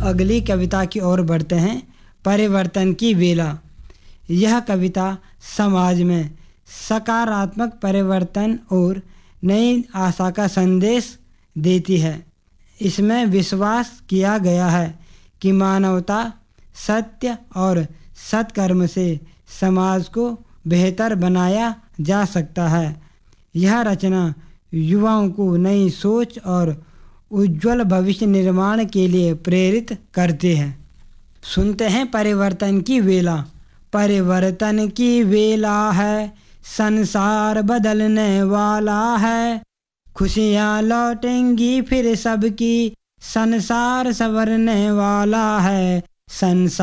अगली कविता की ओर बढ़ते हैं। परिवर्तन की बेला। यह कविता समाज में सकारात्मक परिवर्तन और नई आशा का संदेश देती है। इसमें विश्वास किया गया है कि मानवता, सत्य और सत्कर्म से समाज को बेहतर बनाया जा सकता है। यह रचना युवाओं को नई सोच और उज्जवल भविष्य निर्माण के लिए प्रेरित करते हैं। सुनते हैं परिवर्तन की वेला। परिवर्तन की वेला है, संसार बदलने वाला है। खुशियाँ लौटेंगी फिर सबकी, संसार संवरने वाला है। संसार